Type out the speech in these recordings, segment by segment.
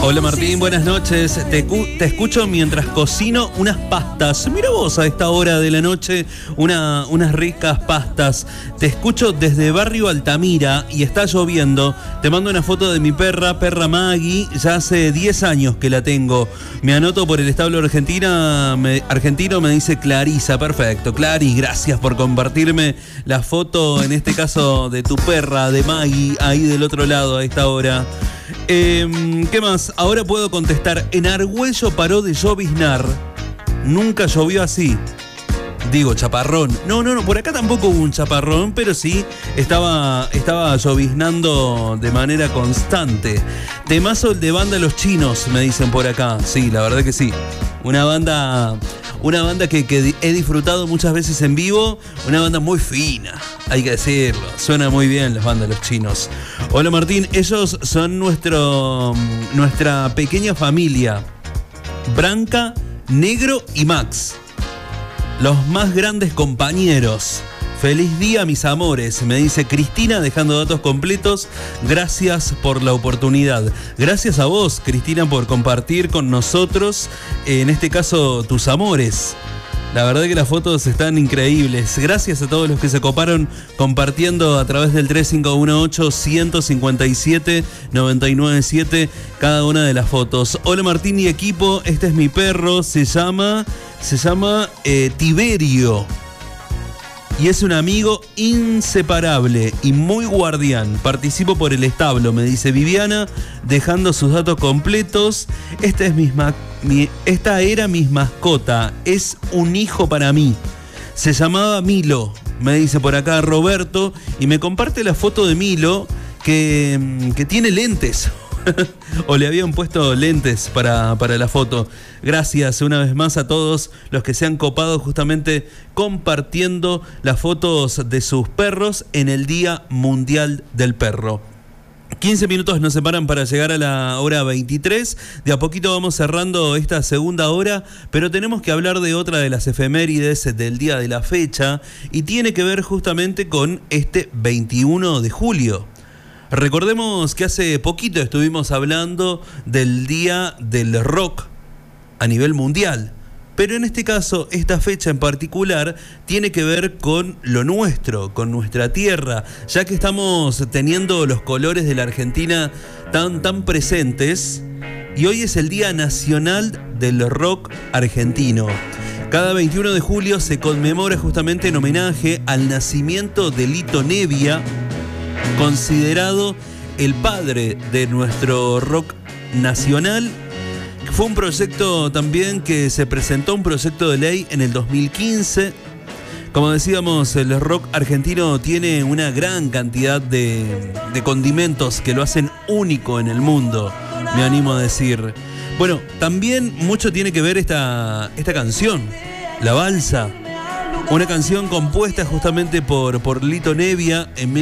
Hola Martín, buenas noches. Te escucho mientras cocino unas pastas. Mira vos a esta hora de la noche, unas ricas pastas. Te escucho desde Barrio Altamira y está lloviendo. Te mando una foto de mi perra Maggie. Ya hace 10 años que la tengo. Me anoto por el establo argentino, me dice Clarisa. Perfecto, Clary, gracias por compartirme la foto, en este caso de tu perra, de Maggie, ahí del otro lado a esta hora. ¿Qué más? Ahora puedo contestar. En Argüello paró de lloviznar. Nunca llovió así. Digo, chaparrón. No, por acá tampoco hubo un chaparrón, pero sí estaba lloviznando de manera constante. Temazo el de banda Los Chinos, me dicen por acá. Sí, la verdad que sí. Una banda que he disfrutado muchas veces en vivo. Una banda muy fina, hay que decirlo. Suena muy bien las bandas Los Chinos. Hola Martín, ellos son nuestra pequeña familia. Branca, Negro y Max. Los más grandes compañeros. Feliz día, mis amores, me dice Cristina, dejando datos completos. Gracias por la oportunidad. Gracias a vos, Cristina, por compartir con nosotros, en este caso, tus amores. La verdad que las fotos están increíbles. Gracias a todos los que se coparon compartiendo a través del 3518-157-997 cada una de las fotos. Hola Martín y equipo, este es mi perro, se llama Tiberio. Y es un amigo inseparable y muy guardián. Participo por el establo, me dice Viviana, dejando sus datos completos. Esta era mi mascota. Es un hijo para mí. Se llamaba Milo, me dice por acá Roberto. Y me comparte la foto de Milo que tiene lentes. O le habían puesto lentes para la foto. Gracias una vez más a todos los que se han copado justamente compartiendo las fotos de sus perros en el Día Mundial del Perro. 15 minutos nos separan para llegar a la hora 23. De a poquito vamos cerrando esta segunda hora, pero tenemos que hablar de otra de las efemérides del día de la fecha y tiene que ver justamente con este 21 de julio. Recordemos que hace poquito estuvimos hablando del Día del Rock a nivel mundial, pero en este caso, esta fecha en particular tiene que ver con lo nuestro, con nuestra tierra, ya que estamos teniendo los colores de la Argentina tan presentes, y hoy es el Día Nacional del Rock Argentino. Cada 21 de julio se conmemora justamente en homenaje al nacimiento de Lito Nebbia, considerado el padre de nuestro rock nacional. Fue un proyecto también que se presentó, un proyecto de ley en el 2015. Como decíamos, el rock argentino tiene una gran cantidad de condimentos que lo hacen único en el mundo, me animo a decir. Bueno, también mucho tiene que ver esta canción, La Balsa. Una canción compuesta justamente por Lito Nebbia en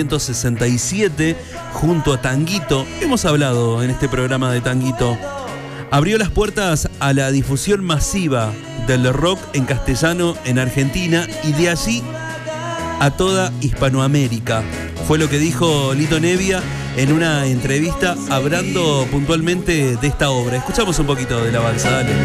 1967 junto a Tanguito. Hemos hablado en este programa de Tanguito. Abrió las puertas a la difusión masiva del rock en castellano en Argentina y de allí a toda Hispanoamérica. Fue lo que dijo Lito Nebbia en una entrevista hablando puntualmente de esta obra. Escuchamos un poquito de La Balsa, dale.